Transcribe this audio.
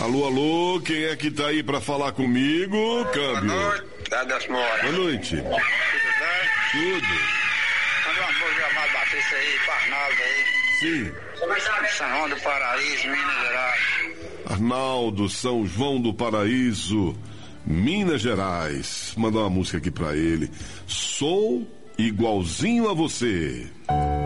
Alô, alô, quem é que tá aí pra falar comigo? Câmbio. Boa noite, Deus Moura. Boa noite. Tudo bem? Tudo. Manda uma boa chamada Batista aí, pra Arnaldo aí. Sim. São João do Paraíso, Minas Gerais. Arnaldo, São João do Paraíso, Minas Gerais. Mandar uma música aqui pra ele. Sou igualzinho a você.